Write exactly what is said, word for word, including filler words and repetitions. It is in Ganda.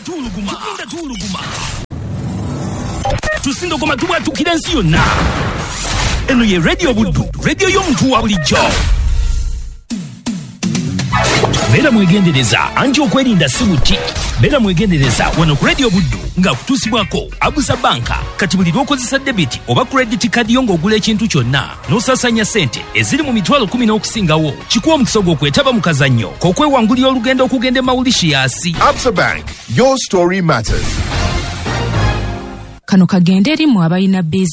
tuluguma tugenda tuluguma tusindogoma tubwatukira ensi yonna. Eno ye Radio Buddu, radio y'omuntu wa bulijjo. Bera mwegendereza anti okwerinda si buti. Bera mwegendereza wano ku Radio Buddu nga kutusibwako Abusa Banka kati buli lw'okozesa debit oba credit card yo ng'ogula ekintu kyonna n'osasanya ssente eziri mu mitwalo kumi n'okusingawo kikuwa omukisa gw'okwetaba mu kazannyo k'okwewangulira olugendo okugenda e Mauritius. Absa Bank, your story matters. Kano kagende eri mu abalina